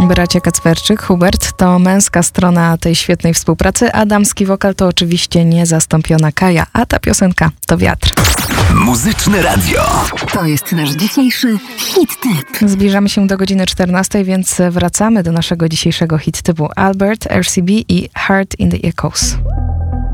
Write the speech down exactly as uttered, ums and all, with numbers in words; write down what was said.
Bracia Kacperczyk, Hubert to męska strona tej świetnej współpracy, a damski wokal to oczywiście niezastąpiona Kaja, a ta piosenka to Wiatr. Muzyczne Radio. To jest nasz dzisiejszy hit typ. Zbliżamy się do godziny czternastej, więc wracamy do naszego dzisiejszego hit typu. Albert, R C B i Heart in the Echoes.